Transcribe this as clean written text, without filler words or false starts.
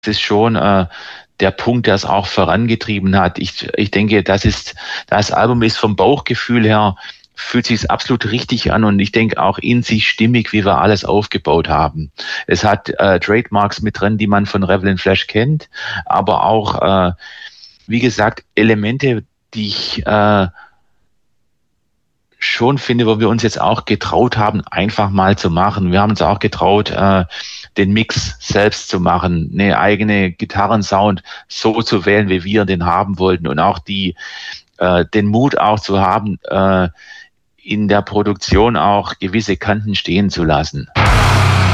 ist schon der Punkt, der es auch vorangetrieben hat. Ich denke, das Album ist vom Bauchgefühl her, fühlt sich absolut richtig an und ich denke auch in sich stimmig, wie wir alles aufgebaut haben. Es hat Trademarks mit drin, die man von Revel in Flash kennt, aber auch, wie gesagt, Elemente, die ich schon finde, wo wir uns jetzt auch getraut haben, einfach mal zu machen. Wir haben uns auch getraut, den Mix selbst zu machen, eine eigene Gitarrensound so zu wählen, wie wir den haben wollten und auch den Mut auch zu haben, in der Produktion auch gewisse Kanten stehen zu lassen.